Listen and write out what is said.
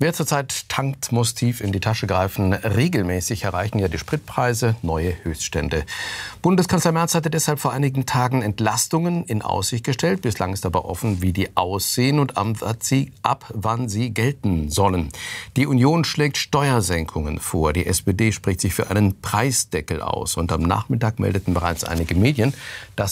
Wer zurzeit tankt, muss tief in die Tasche greifen. Regelmäßig erreichen ja die Spritpreise neue Höchststände. Bundeskanzler Merz hatte deshalb vor einigen Tagen Entlastungen in Aussicht gestellt. Bislang ist aber offen, wie die aussehen und ab wann sie gelten sollen. Die Union schlägt Steuersenkungen vor. Die SPD spricht sich für einen Preisdeckel aus. Und am Nachmittag meldeten bereits einige Medien, dass